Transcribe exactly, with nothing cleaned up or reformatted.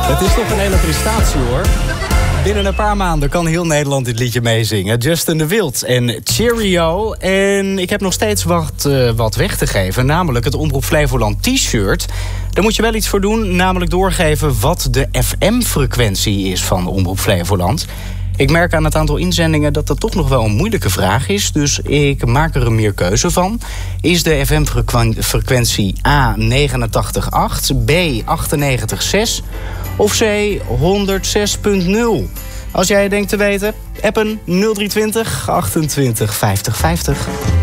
Het is toch een hele prestatie, hoor. Binnen een paar maanden kan heel Nederland dit liedje meezingen. Justin de Wild en Cheerio. En ik heb nog steeds wat, uh, wat weg te geven. Namelijk het Omroep Flevoland t-shirt. Daar moet je wel iets voor doen. Namelijk doorgeven wat de F M-frequentie is van Omroep Flevoland. Ik merk aan het aantal inzendingen dat dat toch nog wel een moeilijke vraag is. Dus ik maak er een meer keuze van. Is de F M-frequentie A negenentachtig komma acht, B achtennegentig komma zes of C honderdzes punt nul? Als jij het denkt te weten, appen nul drie twintig achtentwintig vijftig vijftig.